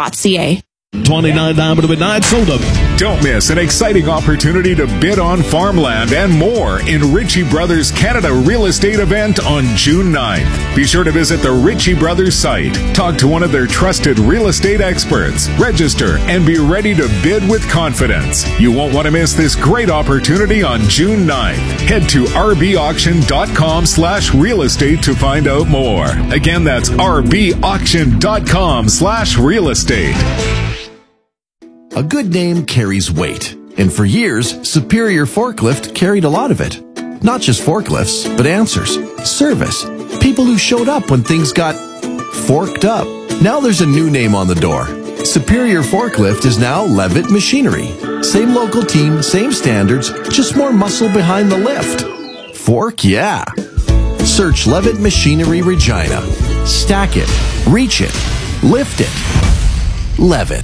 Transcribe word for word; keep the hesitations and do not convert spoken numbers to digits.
dot c a. twenty-nine down to midnight, sold up. Don't miss an exciting opportunity to bid on farmland and more in Ritchie Brothers Canada Real Estate event on June ninth. Be sure to visit the Ritchie Brothers site, talk to one of their trusted real estate experts, register, and be ready to bid with confidence. You won't want to miss this great opportunity on June ninth. Head to r b auction dot com slash real estate to find out more. Again, that's r b auction dot com slash real estate. A good name carries weight, and for years, Superior Forklift carried a lot of it. Not just forklifts, but answers, service, people who showed up when things got forked up. Now there's a new name on the door. Superior Forklift is now Levitt Machinery. Same local team, same standards, just more muscle behind the lift. Fork, yeah. Search Levitt Machinery Regina. Stack it, reach it, lift it. Levitt.